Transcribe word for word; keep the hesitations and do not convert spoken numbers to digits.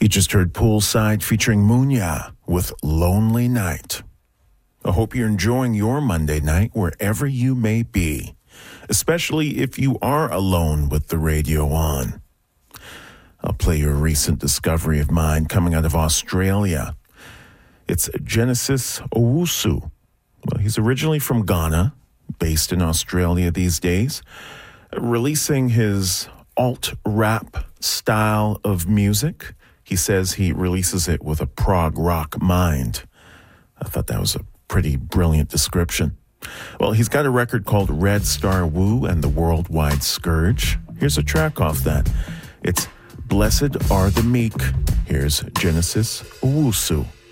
You just heard Poolside featuring Munya with Lonely Night. I hope you're enjoying your Monday night wherever you may be, especially if you are alone with the radio on. I'll play you a recent discovery of mine coming out of Australia. It's Genesis Owusu. Well, he's originally from Ghana, based in Australia these days, releasing his alt-rap style of music. He says he releases it with a prog rock mind. I thought that was a pretty brilliant description. Well, he's got a record called Red Star Woo and the Worldwide Scourge. Here's a track off that. It's Blessed Are the Meek. Here's Genesis Owusu.